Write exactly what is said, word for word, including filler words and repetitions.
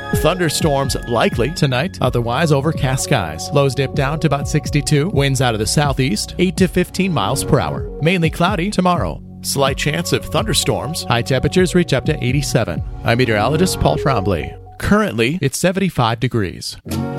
Thunderstorms likely tonight, otherwise overcast skies. Lows dip down to about sixty-two. Winds out of the southeast, eight to fifteen miles per hour. Mainly cloudy tomorrow. Slight chance of thunderstorms. High temperatures reach up to eighty-seven. I'm meteorologist Paul Trombley. Currently, it's seventy-five degrees.